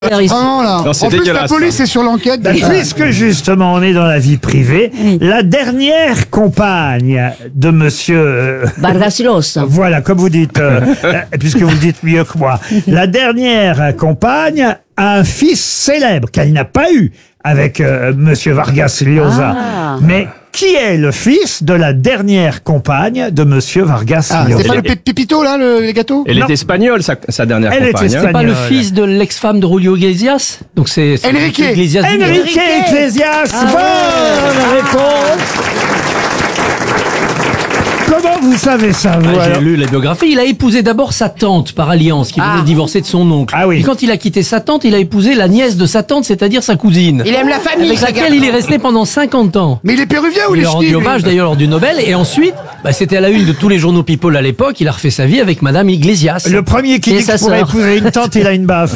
Vraiment là. Non, c'est en plus, la dégueulasse, police est sur l'enquête. Puisque justement on est dans la vie privée, la dernière compagne de monsieur... Vargas Llosa. Voilà, comme vous dites, puisque vous le dites mieux que moi. La dernière compagne a un fils célèbre qu'elle n'a pas eu avec monsieur Vargas Llosa. Ah. Mais qui est le fils de la dernière compagne de monsieur Vargas Ah, Llosa? c'est pas le pépito là, les gâteaux? Elle Non. est espagnole, sa dernière Elle est compagne. espagnole. Pas le fils de l'ex-femme de Julio Iglesias. Donc c'est Enrique. Iglesias. Enrique Iglesias. Bonne réponse. Comment vous savez ça, vous, J'ai alors lu la biographie. Il a épousé d'abord sa tante par alliance, qui venait de divorcer de son oncle. Ah oui. Et quand il a quitté sa tante, il a épousé la nièce de sa tante, c'est-à-dire sa cousine. Il aime la famille, Avec ce laquelle il est resté pendant 50 ans. Mais il est péruvien ou Il il lui est a rendu ch'ti, lui hommage d'ailleurs lors du Nobel. Et ensuite, c'était à la une de tous les journaux People à l'époque. Il a refait sa vie avec Madame Iglesias. Le premier qui Et dit sa qu'il pourrait sœur. épouser une tante, il a une baffe.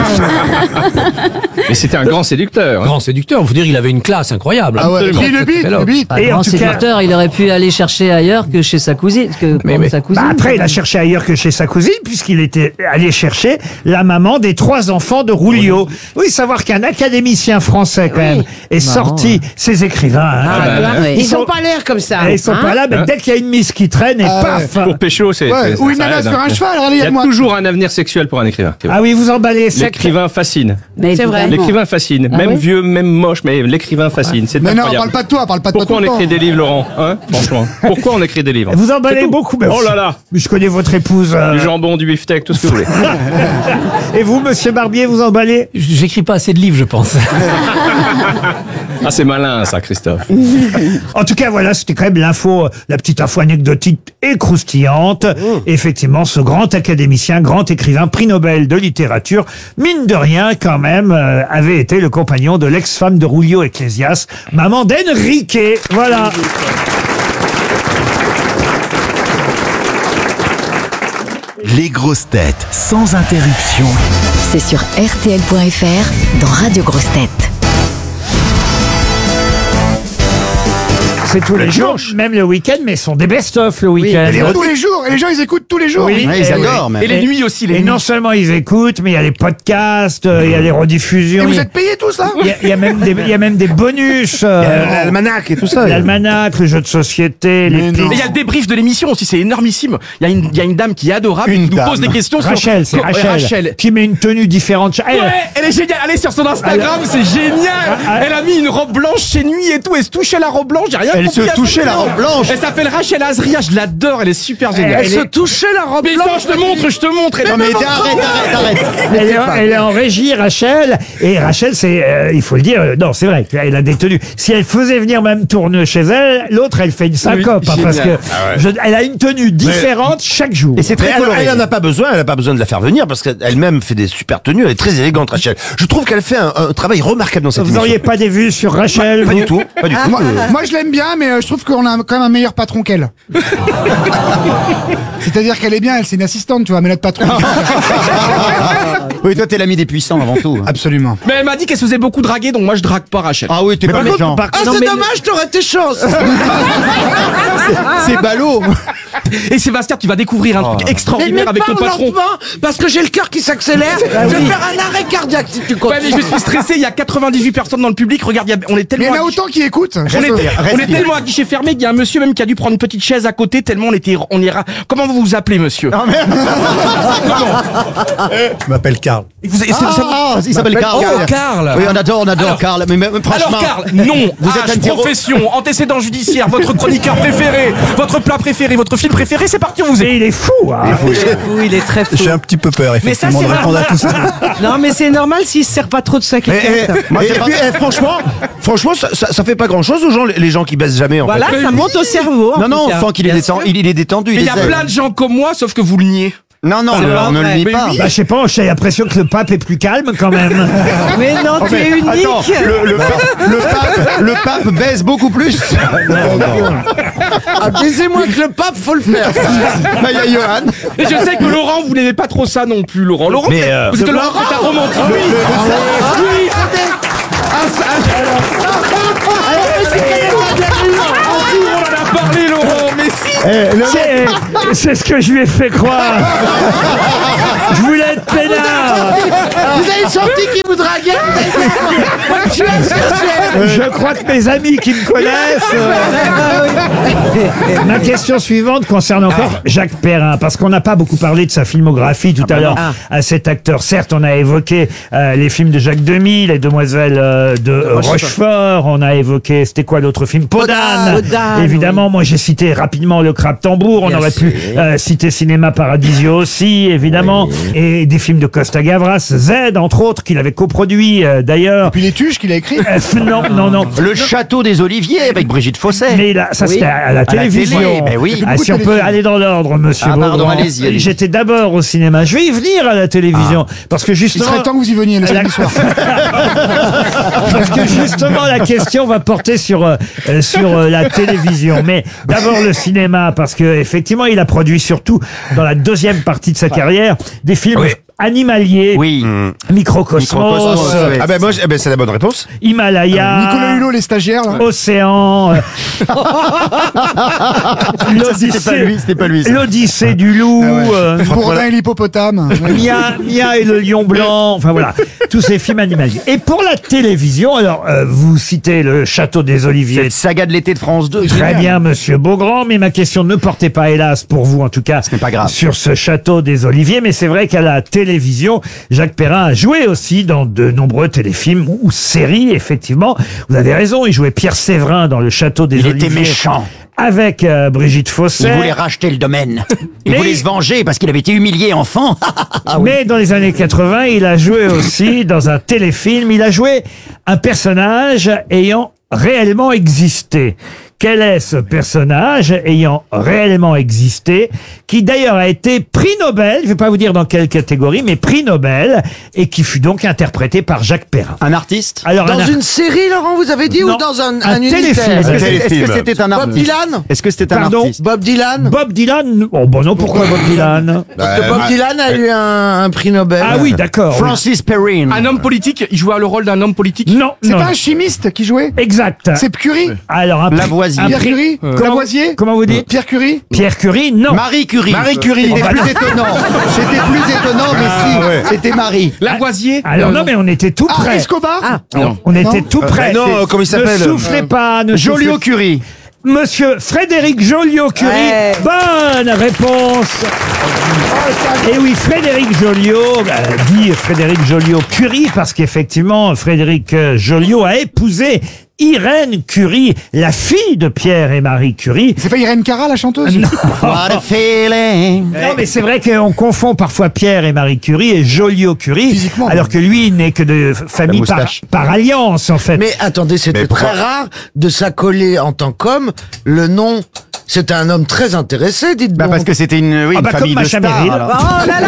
Mais c'était un grand séducteur. hein. Grand séducteur. Il faut dire, il avait une classe incroyable. Ah ouais, Absolument. puis le bite, le bite. Pas Et en grand tout cas- séducteur, il aurait pu aller chercher ailleurs que chez sa cousine. Sa cousine. Bah après, il a cherché ailleurs que chez sa cousine, puisqu'il était allé chercher la maman des 3 enfants de Julio. Oui, savoir qu'un académicien français, quand même, est sorti, ces écrivains. hein. Ouais. Ils sont pas l'air comme ça. Ils sont hein. pas là, mais dès qu'il y a une miss qui traîne, et paf Pour pécho, c'est... Ouais, ou une ça nana aide, sur hein. un cheval, Il y a regarde-moi. toujours un avenir sexuel pour un écrivain. Ah oui, vous emballez ça. L'écrivain fascine. Mais C'est vrai. évidemment. L'écrivain fascine. Ah même ouais vieux, même moche, mais l'écrivain fascine. C'est Mais non, incroyable. parle pas de toi, parle pas de toi Pourquoi tout on le écrit temps. des livres, Laurent, hein? Franchement. Pourquoi on écrit des livres? Vous C'est emballez tout. beaucoup, mais Oh là là. je connais votre épouse. Du jambon, du beefsteak, tout ce que vous voulez. Et vous, monsieur Barbier, vous emballez? J'écris pas assez de livres, je pense. Ah, c'est malin, ça, Christophe. En tout cas, voilà, c'était quand même l'info, la petite info anecdotique et croustillante. Effectivement, ce grand académicien, grand écrivain, prix Nobel de littérature, mine de rien, quand même, avait été le compagnon de l'ex-femme de Julio Iglesias, maman d'Enrique. Voilà. Les grosses têtes sans interruption. C'est sur RTL.fr dans Radio Grosses Têtes. C'est tous les jours, même le week-end, mais ce sont des best-of le week-end. Tous les jours, et les gens ils écoutent tous les jours. Oui, Ouais, ils et adorent, même. Et les nuits aussi, les Et nuits. non seulement ils écoutent, mais il y a les podcasts, il y a les Et rediffusions. vous il y a- êtes payés tous là? il y a même des bonus. L'almanach et tout ça. L'almanach, le jeu de société, les Mais petits- non. Et il y a le débrief de l'émission aussi, c'est énormissime. Il y a une dame qui est adorable, Une qui nous dame. pose des questions Rachel, c'est sur... Rachel, qui met une tenue différente. Ouais, elle est géniale. Allez sur son Instagram, c'est génial. Elle a mis une robe blanche chez nuit et tout. Elle se touchait la robe blanche. J'ai rien Elle compris se à touchait ce la moment. robe blanche. Elle s'appelle Rachel Azria. Je l'adore. Elle est super géniale. Elle se touchait la robe blanche. Je te montre. Non mais arrête. Elle est en régie, Rachel. Et Rachel, c'est, il faut le dire, non, c'est vrai qu'elle a des tenues. Si elle faisait venir même tourner chez elle, l'autre, elle fait une syncope. hein, parce que génial. elle a une tenue différente chaque jour. Et c'est très coloré. Elle en a pas besoin, elle a pas besoin de la faire venir parce qu'elle-même fait des super tenues, elle est très élégante Rachel. Je trouve qu'elle fait un travail remarquable dans cette Vous émission. n'auriez pas des vues sur Rachel Pas vous du tout, pas du tout. Moi je l'aime bien, mais je trouve qu'on a quand même un meilleur patron qu'elle. C'est-à-dire qu'elle est bien, elle c'est une assistante, tu vois, mais notre patron. Oui, toi t'es l'ami des puissants avant tout. Absolument. Mais elle m'a dit qu'elle se faisait beaucoup draguer, donc moi je drague pas Rachel. Ah oui, t'es pas méchant. c'est dommage, t'aurais tes chances. C'est ballot. Et Sébastien, tu vas découvrir un truc extraordinaire avec ton patron. parce que j'ai le cœur qui s'accélère. Je vais faire un arrêt cardiaque si tu Ouais, continues. mais je suis stressé. Il y a 98 personnes dans le public. Regarde, on est Mais tellement. il y en a autant qui écoutent. On est tellement à guichet fermé qu'il y a un monsieur même qui a dû prendre une petite chaise à côté tellement on ira. Comment vous vous appelez, monsieur? Je m'appelle Karl. Et vous- et c'est- Il s'appelle Karl. Oh, Karl. Oui, on adore Alors- Karl. Mais franchement. Alors Karl, non. Vous êtes Âge, un terro- profession, antécédent judiciaire, votre chroniqueur préféré, votre plat préféré, votre film préféré, c'est parti, on vous Et écoute. il est fou, hein. Oui, il est très fou. J'ai un petit peu peur, effectivement, de répondre à tout ça. Non, mais c'est normal s'il se sert pas trop de sa Et cliquette. puis, franchement, ça fait pas grand chose aux gens, les gens qui baissent jamais en Voilà, fait. ça monte au cerveau. en Non, tout cas. enfin qu'il est Bien détendu, sûr. il est détendu. Il y a plein de gens comme moi, sauf que vous le niez. Non, C'est on ne le vrai. nie Mais pas. oui. Bah, je sais pas, j'ai l'impression que le pape est plus calme quand même. Mais non, tu es unique. Attends, le pape baise beaucoup plus. Ah, baisez-moi que le pape, faut le faire. Bah, il y a Johan. Et je sais que Laurent, vous n'aimez pas trop ça non plus, Laurent. Laurent, Mais, vous êtes Laurent, c'est un romantique. Oui. On en a parlé, Laurent, mais si. C'est ce que je lui ai fait croire. Je voulais être Pénard. Vous avez senti qui vous draguait? Je crois que mes amis qui me connaissent. Ma question suivante concerne encore Jacques Perrin, parce qu'on n'a pas beaucoup parlé de sa filmographie tout à l'heure à cet acteur. Certes, on a évoqué les films de Jacques Demy, Les Demoiselles de Rochefort. On a évoqué, c'était quoi l'autre film? Podane. Évidemment, moi j'ai cité rapidement Le Crabe Tambour. On aurait pu citer Cinéma Paradisio aussi, évidemment. Et des films de Costa Gavras, Z, entre autres, qu'il avait coproduit d'ailleurs. Et puis Les Tuches qu'il a écrit. Non. Le Château des Oliviers avec Brigitte Fossé. Mais là, ça c'était à la télévision. Mais oui. Si on peut aller dans l'ordre, monsieur pardon, Beaugrand. allez-y. J'étais d'abord au cinéma. Je vais y venir à la télévision. Parce que Il justement. serait temps que vous y veniez le samedi soir. Parce que justement, la question va porter sur la télévision. Mais d'abord le cinéma, parce que effectivement, il a produit surtout dans la deuxième partie de sa carrière des films animaliers. Oui. Microcosmos. Ah ben moi, c'est la bonne réponse. Himalaya. Nicolas Hulot, les stagiaires, là. Océan. C'était pas lui. ça. L'Odyssée du loup. Bourdin et l'hippopotame. Mia et le lion blanc, enfin voilà, tous ces films animaliers. Et pour la télévision, alors vous citez le Château des Oliviers. Cette saga de l'été de France 2. Très bien, monsieur Beaugrand, mais ma question ne portait pas, hélas, pour vous en tout cas, Ce n'est pas grave. sur ce Château des Oliviers, mais c'est vrai qu'à la télévision, Jacques Perrin a joué aussi dans de nombreux téléfilms ou séries, effectivement. Vous avez raison, il jouait Pierre Séverin dans le Château des Oliviers. Il était méchant. Avec Brigitte Fossé. Il voulait racheter le domaine. Il Mais- voulait se venger parce qu'il avait été humilié enfant. Mais dans les années 80, il a joué aussi dans un téléfilm. Il a joué un personnage ayant réellement existé. Quel est ce personnage ayant réellement existé, qui d'ailleurs a été prix Nobel, je ne vais pas vous dire dans quelle catégorie, mais prix Nobel, et qui fut donc interprété par Jacques Perrin. Un artiste. Alors, Dans une série, Laurent, vous avez dit, Non, ou dans un téléfilm. unitaire? Est-ce que c'était un Bob artiste? Dylan? Est-ce que c'était un Pardon artiste? Bob Dylan? Bob Dylan. Oh bon non, pourquoi Bob Dylan? Parce que Bob Dylan a eu un prix Nobel. Ah oui, d'accord. Francis Perrine. Un homme politique, il jouait le rôle d'un homme politique. Non, C'est non. pas un chimiste qui jouait? Exact. C'est Curie? Alors un prix- Lavoisier. un Pierre prix- Curie? Lavoisier? Comment vous dites? Pierre Curie? Pierre Curie, non. Marie Curie. Marie Curie, Oh, c'était bah, plus étonnant. C'était plus étonnant, mais si, c'était Marie. Lavoisier. Alors non, mais on était tout Ah, près. Escobar? Non. On était tout près. non, comment il s'appelle Ne soufflez pas. Ne Joliot soufflez- Curie. Monsieur Frédéric Joliot-Curie. Ouais. Bonne réponse. Et oui, Frédéric Joliot, dit Frédéric Joliot-Curie, parce qu'effectivement, Frédéric Joliot a épousé Irène Curie, la fille de Pierre et Marie Curie. C'est pas Irène Cara, la chanteuse? What a feeling. Non, mais c'est vrai qu'on confond parfois Pierre et Marie Curie et Joliot-Curie, Physiquement, alors que lui, il n'est que de famille par, moustache. par alliance, en fait. Mais attendez, c'était Mais pourquoi très rare de s'accoler en tant qu'homme le nom. C'était un homme très intéressé, dites Bah donc. parce que c'était une, oui, Ah une bah, comme famille de Macha stars. Merrill. alors. Oh là là.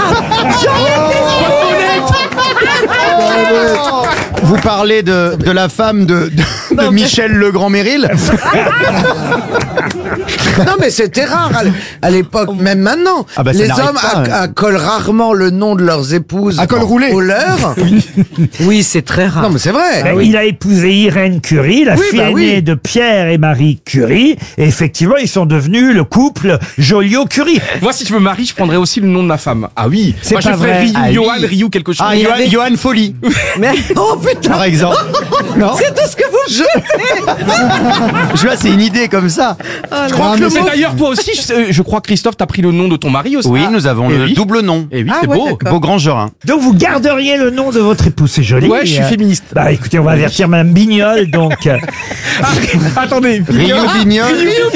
Vous parlez de la femme de Michel Legrand-Méril. Non, mais c'était rare à l'époque, même maintenant. Ah bah, ça les n'arrive hommes pas, accolent rarement le nom de leurs épouses À col roulé. au leur. Oui, c'est très rare. Non, mais c'est vrai. Ben, il a épousé Irène Curie, la Oui, fille bah aînée oui. de Pierre et Marie Curie. Et effectivement, ils sont devenus le couple Joliot-Curie. Moi, si je me marie, je prendrais aussi le nom de ma femme. Ah oui. C'est Moi, je pas ferais vrai. Ryu, Ah oui. Johan, Ryu, quelque chose. Ah, il y Johan, avait- Johan Folly, Mais oh putain, par exemple. Non, c'est tout ce que vous je vois, c'est une idée comme ça. Je crois que mais d'ailleurs, toi aussi, je crois, Christophe, t'as pris le nom de ton mari aussi. Oui, nous avons Et le oui. double nom. Et oui, Ah c'est ouais, beau. d'accord. Beaugrand-Gerin. Donc vous garderiez le nom de votre épouse, c'est joli. Ouais, je suis féministe. Bah écoutez, on va avertir Madame Bignol, donc. Ah, attendez. Rio Bignol.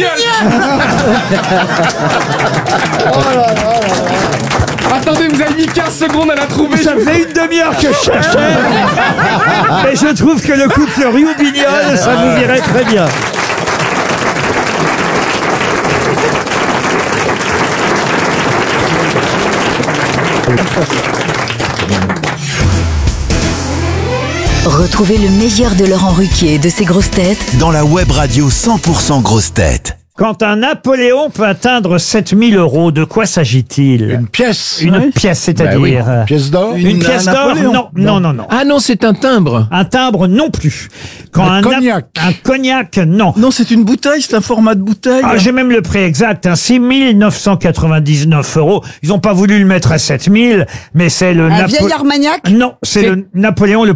Attendez, vous avez mis 15 secondes à la trouver. Ça faisait une demi-heure que je cherchais. Mais je trouve que le couple Rioux-Bignol, ça vous irait très bien. Retrouvez le meilleur de Laurent Ruquier et de ses grosses têtes Dans la web radio 100% grosses têtes. Quand un Napoléon peut atteindre 7000 €, de quoi s'agit-il? Une pièce. Une pièce, c'est-à-dire Une pièce d'or. une pièce d'or? Non. Ah non, c'est un timbre. Un timbre, non plus. Quand Un cognac. Un cognac, non. Non, c'est une bouteille, c'est un format de bouteille. Ah, j'ai même le prix exact, 6 999 €. Ils n'ont pas voulu le mettre à 7000, mais c'est le Un vieil Armagnac? Non, c'est le Napoléon le